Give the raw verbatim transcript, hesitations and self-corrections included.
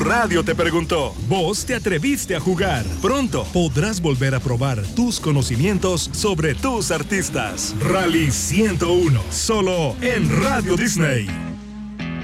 radio te preguntó. Vos te atreviste a jugar. Pronto podrás volver a probar tus conocimientos sobre tus artistas. Rally ciento uno, solo en Radio Disney.